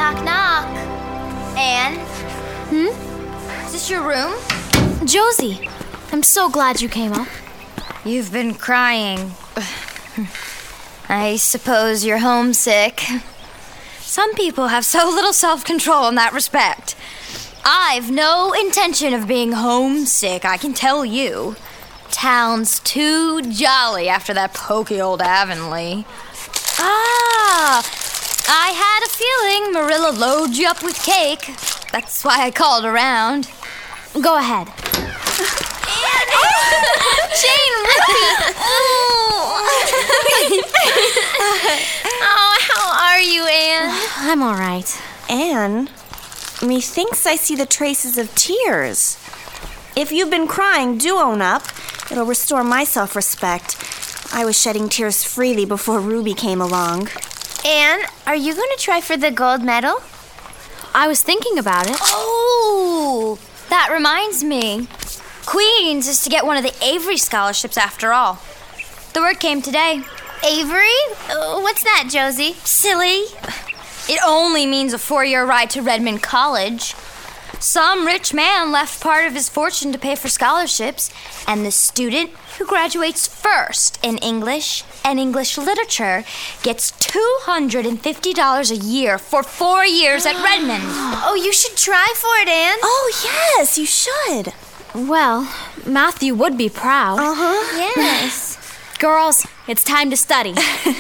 Knock, knock. Anne? Is this your room? Josie, I'm so glad you came up. You've been crying. I suppose you're homesick. Some people have so little self-control in that respect. I've no intention of being homesick, I can tell you. Town's too jolly after that pokey old Avonlea. I had a feeling Marilla loaded you up with cake. That's why I called around. Go ahead. Jane Ruby! How are you, Anne? I'm all right. Anne, methinks I see the traces of tears. If you've been crying, do own up. It'll restore my self-respect. I was shedding tears freely before Ruby came along. Anne, are you going to try for the gold medal? I was thinking about it. Oh, that reminds me. Queen's is to get one of the Avery scholarships after all. The word came today. Avery? What's that, Josie? Silly. It only means a 4-year ride to Redmond College. Some rich man left part of his fortune to pay for scholarships, and the student who graduates first in English and English literature gets $250 a year for 4 years at Redmond. Oh, you should try for it, Anne. Oh, yes, you should. Well, Matthew would be proud. Yes. Girls, it's time to study.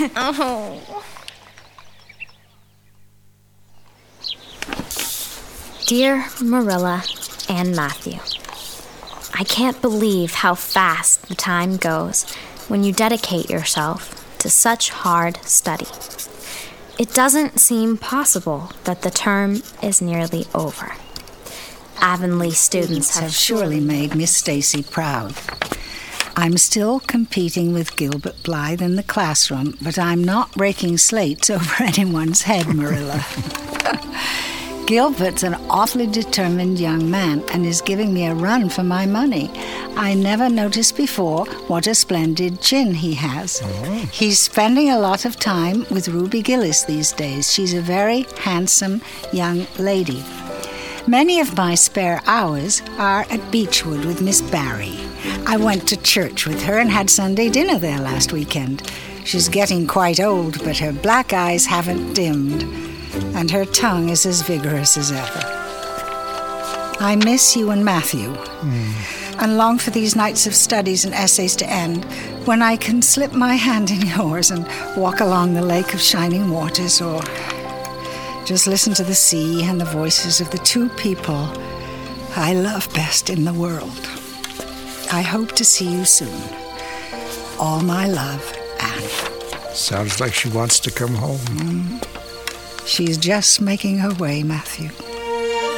Dear Marilla and Matthew, I can't believe how fast the time goes when you dedicate yourself to such hard study. It doesn't seem possible that the term is nearly over. Avonlea students have surely made Miss Stacy proud. I'm still competing with Gilbert Blythe in the classroom, but I'm not breaking slates over anyone's head, Marilla. Gilbert's an awfully determined young man and is giving me a run for my money. I never noticed before what a splendid chin he has. He's spending a lot of time with Ruby Gillis these days. She's a very handsome young lady. Many of my spare hours are at Beechwood with Miss Barry. I went to church with her and had Sunday dinner there last weekend. She's getting quite old, but her black eyes haven't dimmed, and her tongue is as vigorous as ever. I miss you and Matthew, and long for these nights of studies and essays to end, when I can slip my hand in yours and walk along the lake of shining waters, or just listen to the sea and the voices of the two people I love best in the world. I hope to see you soon. All my love, Anne. Sounds like she wants to come home. She's just making her way, Matthew.